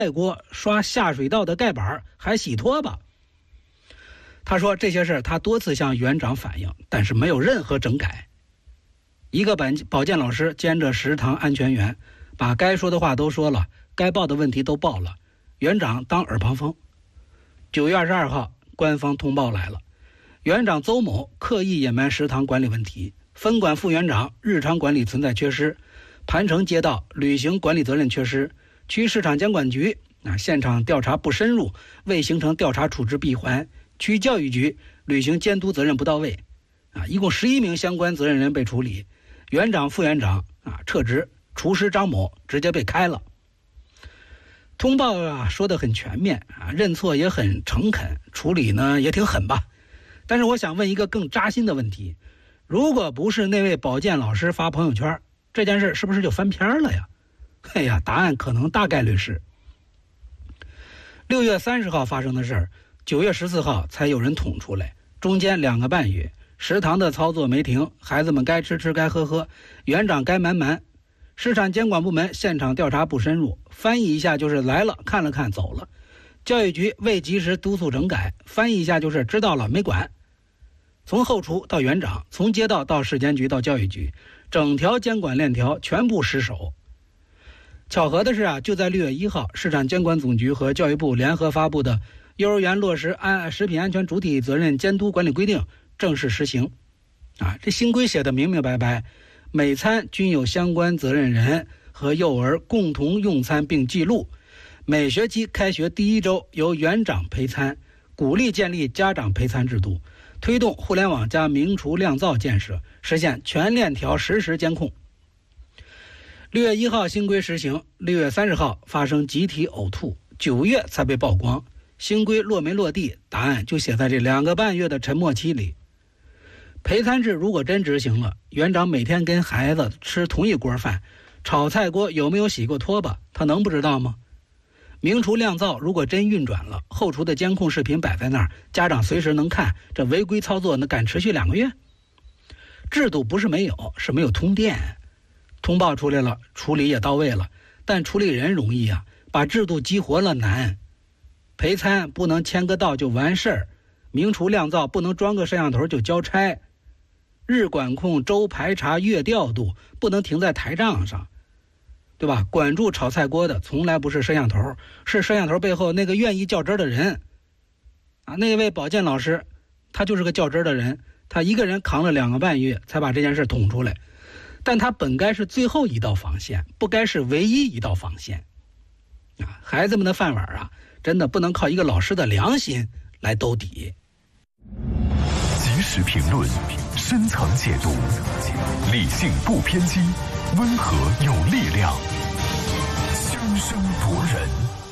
锅刷下水道的盖板，还洗拖把。他说这些事他多次向园长反映，但是没有任何整改。一个保健老师兼着食堂安全员，把该说的话都说了，该报的问题都报了，园长当耳旁风。9月22号，官方通报来了，园长邹某刻意隐瞒食堂管理问题，分管副园长日常管理存在缺失，盘城街道履行管理责任缺失，区市场监管局现场调查不深入，未形成调查处置闭环，区教育局履行监督责任不到位，一共11名相关责任人被处理，园长、副园长撤职，厨师张某直接被开了。通报说得很全面认错也很诚恳，处理呢也挺狠吧。但是我想问一个更扎心的问题，如果不是那位保健老师发朋友圈，这件事是不是就翻篇了呀？答案可能大概率是。6月30号发生的事儿，9月14号才有人捅出来，中间2个半月，食堂的操作没停，孩子们该吃吃该喝喝，园长该瞒瞒，市场监管部门现场调查不深入，翻译一下就是来了看了看走了，教育局未及时督促整改，翻译一下就是知道了没管。从后厨到园长，从街道到市监局到教育局，整条监管链条全部失守。巧合的是就在6月1号，市场监管总局和教育部联合发布的《幼儿园落实食品安全主体责任监督管理规定》正式实行。这新规写的明明白白，每餐均有相关责任人和幼儿共同用餐并记录，每学期开学第1周由园长陪餐，鼓励建立家长陪餐制度，推动互联网加明厨亮灶建设，实现全链条实时监控。6月1号新规实行，6月30号发生集体呕吐，9月才被曝光。新规落没落地，答案就写在这2个半月的沉默期里。陪餐制如果真执行了，园长每天跟孩子吃同一锅饭，炒菜锅有没有洗过拖把，他能不知道吗？明厨亮灶如果真运转了，后厨的监控视频摆在那儿，家长随时能看，这违规操作敢持续2个月？制度不是没有，是没有通电。通报出来了，处理也到位了，但处理人容易把制度激活了难。陪餐不能签个到就完事儿，明厨亮灶不能装个摄像头就交差，日管控、周排查、月调度不能停在台账上，对吧？管住炒菜锅的从来不是摄像头，是摄像头背后那个愿意较真的人。那位保健老师他就是个较真的人，他一个人扛了2个半月才把这件事捅出来，但他本该是最后一道防线，不该是唯一一道防线。孩子们的饭碗真的不能靠一个老师的良心来兜底。 及时评论，深层解读，理性不偏激，温和有力量，炯炯夺人。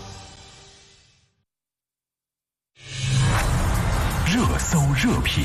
热搜热评，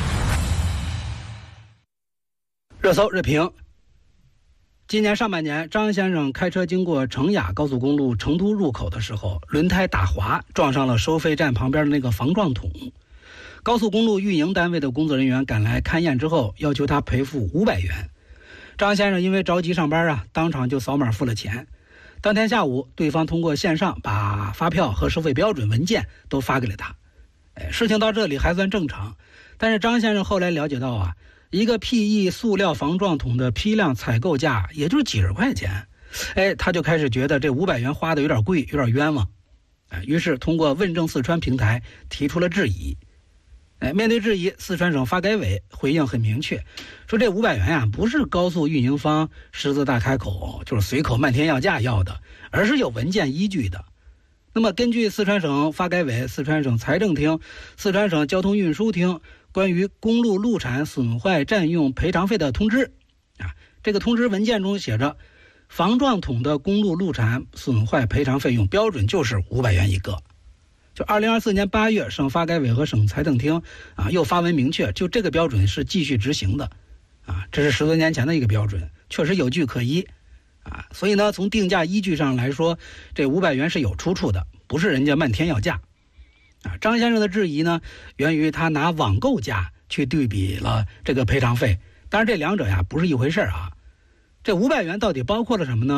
热搜热评。今年上半年，张先生开车经过成雅高速公路成都入口的时候，轮胎打滑，撞上了收费站旁边的那个防撞桶。高速公路运营单位的工作人员赶来勘验之后，要求他赔付500元。张先生因为着急上班当场就扫码付了钱。当天下午，对方通过线上把发票和收费标准文件都发给了他。事情到这里还算正常，但是张先生后来了解到一个 PE 塑料防撞桶的批量采购价也就是几十块钱，他就开始觉得这500元花的有点贵，有点冤枉，于是通过问政四川平台提出了质疑。面对质疑，四川省发改委回应很明确，说这500元不是高速运营方狮子大开口，就是随口漫天要价要的，而是有文件依据的。那么根据四川省发改委、四川省财政厅、四川省交通运输厅关于公路路产损坏占用赔偿费的通知这个通知文件中写着，防撞桶的公路路产损坏赔偿费用标准就是500元一个。就2024年8月，省发改委和省财政厅又发文明确，就这个标准是继续执行的这是10多年前的一个标准，确实有据可依所以呢，从定价依据上来说，这500元是有出处的，不是人家漫天要价张先生的质疑呢，源于他拿网购价去对比了这个赔偿费，当然这两者不是一回事这500元到底包括了什么呢？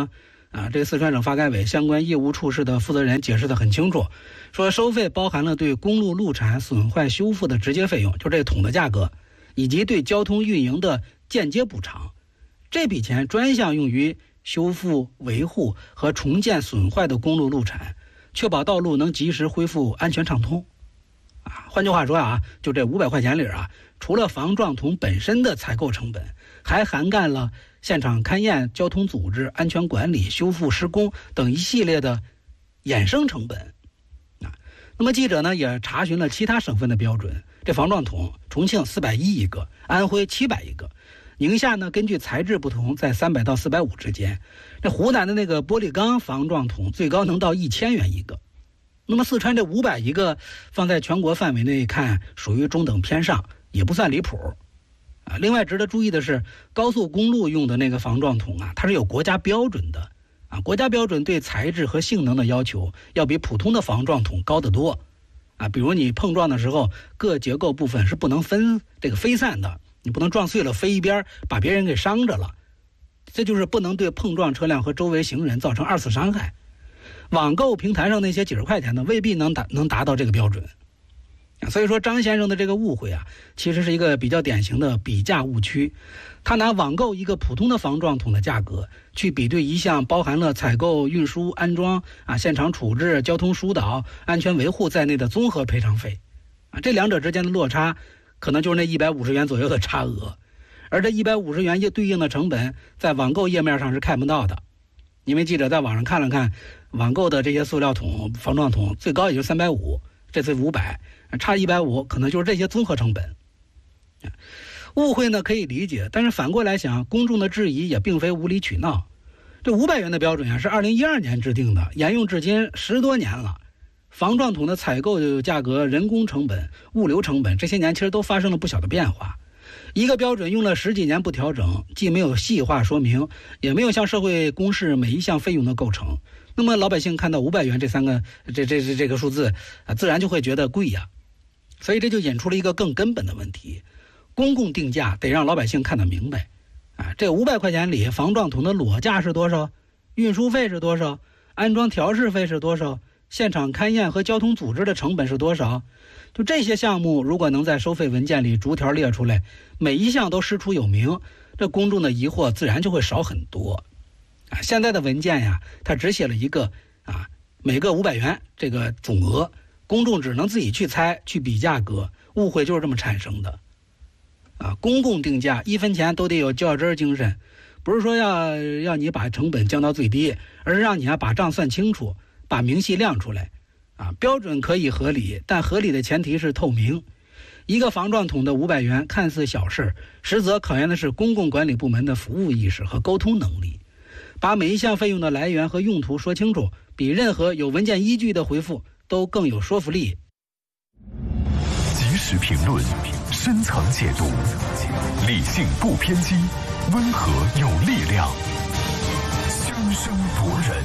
这个四川省发改委相关业务处室的负责人解释得很清楚，说收费包含了对公路路产损坏修复的直接费用，就这桶的价格，以及对交通运营的间接补偿。这笔钱专项用于修复、维护和重建损坏的公路路产，确保道路能及时恢复安全畅通。换句话说就这500块钱里除了防撞桶本身的采购成本，还涵盖了现场勘验、交通组织、安全管理、修复施工等一系列的衍生成本。那么记者呢也查询了其他省份的标准，这防撞桶，重庆410一个，安徽700一个，宁夏呢根据材质不同在300到450之间，这湖南的那个玻璃钢防撞桶最高能到1000元一个。那么四川这500一个放在全国范围内看属于中等偏上，也不算离谱。另外值得注意的是，高速公路用的那个防撞桶它是有国家标准的国家标准对材质和性能的要求要比普通的防撞桶高得多比如你碰撞的时候，各结构部分是不能飞散的，你不能撞碎了飞一边把别人给伤着了，这就是不能对碰撞车辆和周围行人造成2次伤害。网购平台上那些几十块钱的未必能达到这个标准。所以说张先生的这个误会其实是一个比较典型的比价误区。他拿网购一个普通的防撞桶的价格去比对一项包含了采购、运输、安装现场处置、交通疏导、安全维护在内的综合赔偿费这两者之间的落差可能就是那150元左右的差额，而这150元对应的成本在网购页面上是看不到的。因为记者在网上看了看网购的这些塑料桶、防撞桶，最高也就350，这次500，差150，可能就是这些综合成本。误会呢可以理解，但是反过来想，公众的质疑也并非无理取闹。这500元的标准是2012年制定的，沿用至今10多年了。防撞桶的采购价格、人工成本、物流成本这些年其实都发生了不小的变化。一个标准用了10几年不调整，既没有细化说明，也没有向社会公示每一项费用的构成，那么老百姓看到500元这个数字自然就会觉得贵所以这就引出了一个更根本的问题，公共定价得让老百姓看得明白这500块钱里防撞桶的裸价是多少，运输费是多少，安装调试费是多少，现场勘验和交通组织的成本是多少，就这些项目如果能在收费文件里逐条列出来，每一项都师出有名，这公众的疑惑自然就会少很多现在的文件它只写了一个每个500元这个总额，公众只能自己去猜去比价格，误会就是这么产生的公共定价1分钱都得有较真精神，不是说要你把成本降到最低，而是让你把账算清楚，把明细亮出来标准可以合理，但合理的前提是透明。一个防撞桶的500元看似小事，实则考验的是公共管理部门的服务意识和沟通能力。把每一项费用的来源和用途说清楚，比任何有文件依据的回复都更有说服力。 及时评论，深层解读，理性不偏激，温和有力量，香声夺人。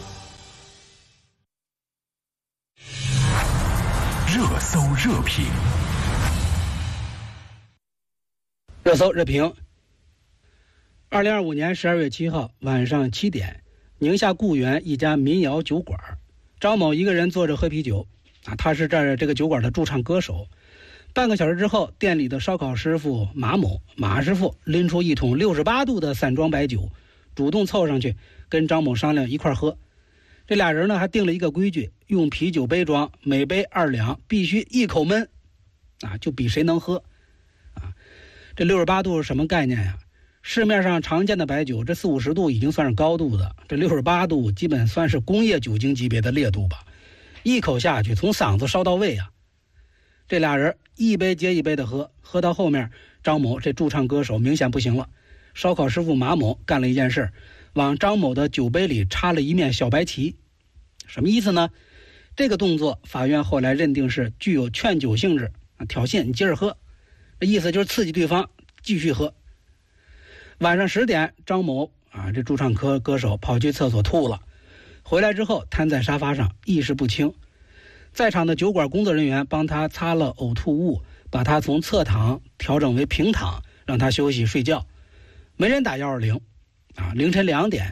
热搜热评， 热搜热评。2025年12月7号晚上7点，宁夏固原一家民谣酒馆，张某一个人坐着喝啤酒他是这个酒馆的驻唱歌手。半个小时之后，店里的烧烤师傅马师傅拎出一桶68度的散装白酒，主动凑上去跟张某商量一块喝。这俩人呢还定了一个规矩，用啤酒杯装，每杯2两，必须一口闷就比谁能喝这68度是什么概念呀？市面上常见的白酒，这40-50度已经算是高度的，这68度基本算是工业酒精级别的烈度吧。一口下去，从嗓子烧到胃这俩人一杯接一杯的喝，喝到后面，张某这驻唱歌手明显不行了。烧烤师傅马某干了一件事，往张某的酒杯里插了一面小白旗。什么意思呢？这个动作法院后来认定是具有劝酒性质，挑衅你接着喝，这意思就是刺激对方继续喝。晚上10点，张某这驻唱歌手跑去厕所吐了，回来之后瘫在沙发上，意识不清。在场的酒馆工作人员帮他擦了呕吐物，把他从侧躺调整为平躺，让他休息睡觉。没人打120。凌晨2点，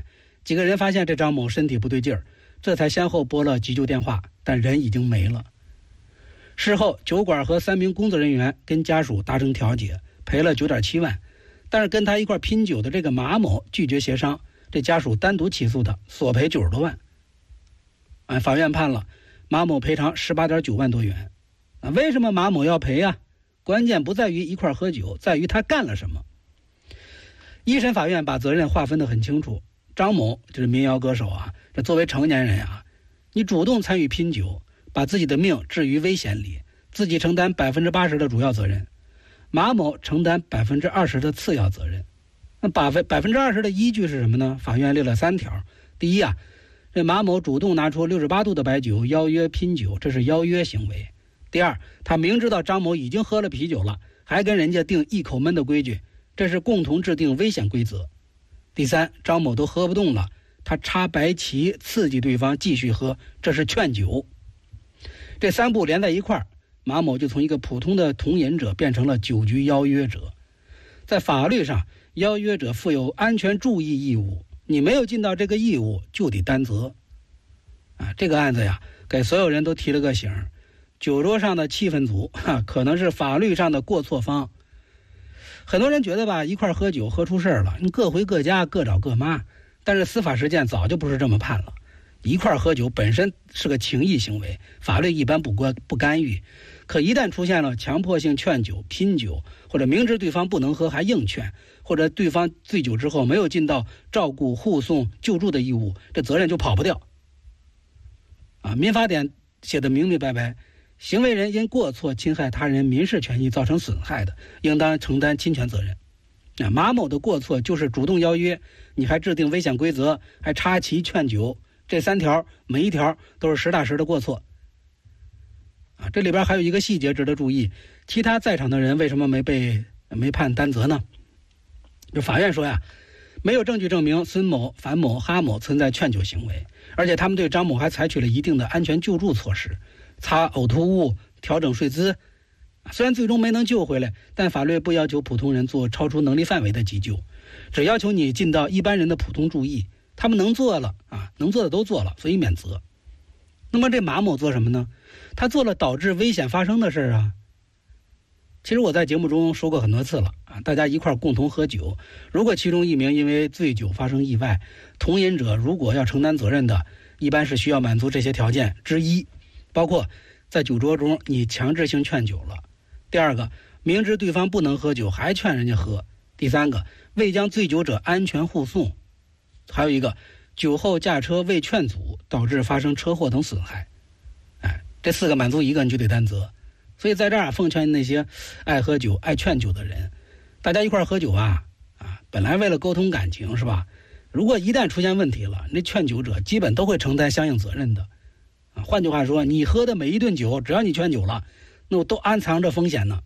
几个人发现这张某身体不对劲儿，这才先后拨了急救电话，但人已经没了。事后，酒馆和3名工作人员跟家属达成调解，赔了9.7万，但是跟他一块拼酒的这个马某拒绝协商，这家属单独起诉的，索赔90多万。法院判了马某赔偿18.9万多元。为什么马某要赔啊？关键不在于一块喝酒，在于他干了什么。一审法院把责任划分得很清楚，张某就是民谣歌手啊，这作为成年人啊，你主动参与拼酒，把自己的命置于危险里，自己承担80%的主要责任，马某承担20%的次要责任。那20%的依据是什么呢？法院列了3条。第一啊，这马某主动拿出68度的白酒邀约拼酒，这是邀约行为。第二，他明知道张某已经喝了啤酒了，还跟人家定一口闷的规矩，这是共同制定危险规则。第三，张某都喝不动了，他插白旗刺激对方继续喝，这是劝酒。这3步连在一块儿，马某就从一个普通的同饮者变成了酒局邀约者。在法律上，邀约者负有安全注意义务，你没有尽到这个义务就得担责。这个案子呀，给所有人都提了个醒，酒桌上的气氛组可能是法律上的过错方。很多人觉得吧，一块喝酒喝出事儿了，你各回各家各找各妈，但是司法实践早就不是这么判了。一块喝酒本身是个情义行为，法律一般不干预，可一旦出现了强迫性劝酒、拼酒，或者明知对方不能喝还硬劝，或者对方醉酒之后没有尽到照顾、护送、救助的义务，这责任就跑不掉。民法典写的明明白白，行为人因过错侵害他人民事权益造成损害的，应当承担侵权责任。马某的过错就是主动邀约，你还制定危险规则，还插旗劝酒，这3条每一条都是实打实的过错。这里边还有一个细节值得注意，其他在场的人为什么没判担责呢？就法院说呀，没有证据证明孙某、樊某、哈某存在劝酒行为，而且他们对张某还采取了一定的安全救助措施，擦呕吐物、调整睡姿。虽然最终没能救回来，但法律不要求普通人做超出能力范围的急救，只要求你尽到一般人的普通注意，他们能做了能做的都做了，所以免责。那么这马某做什么呢？他做了导致危险发生的事啊。其实我在节目中说过很多次了大家一块共同喝酒，如果其中一名因为醉酒发生意外，同饮者如果要承担责任的，一般是需要满足这些条件之一，包括在酒桌中你强制性劝酒了，第二个，明知对方不能喝酒还劝人家喝，第三个，未将醉酒者安全护送，还有一个，酒后驾车未劝阻导致发生车祸等损害。这4个满足一个你就得担责。所以在这儿奉劝那些爱喝酒爱劝酒的人，大家一块喝酒本来为了沟通感情是吧？如果一旦出现问题了，那劝酒者基本都会承担相应责任的。换句话说，你喝的每一顿酒，只要你劝酒了，那我都暗藏着风险呢。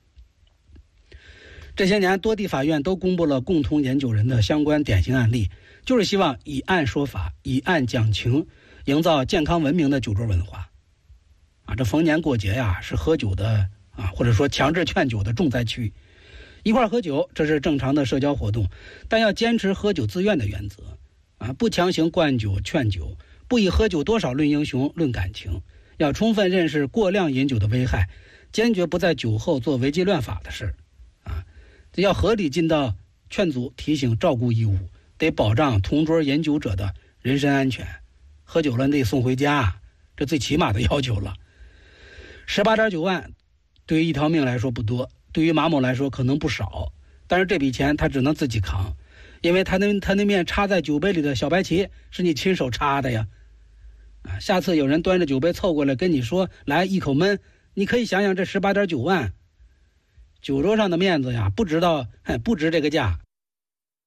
这些年多地法院都公布了共同饮酒人的相关典型案例，就是希望以案说法，以案讲情，营造健康文明的酒桌文化。这逢年过节是喝酒的或者说强制劝酒的重灾区。一块喝酒，这是正常的社交活动，但要坚持喝酒自愿的原则不强行灌酒劝酒，不以喝酒多少论英雄论感情，要充分认识过量饮酒的危害，坚决不在酒后做违纪乱法的事要合理尽到劝阻、提醒、照顾义务，得保障同桌饮酒者的人身安全。喝酒了你得送回家，这最起码的要求了。18.9万对于一条命来说不多，对于马某来说可能不少，但是这笔钱他只能自己扛，因为他那面插在酒杯里的小白旗是你亲手插的呀。下次有人端着酒杯凑过来跟你说来一口闷，你可以想想这18.9万，酒桌上的面子呀不值这个价。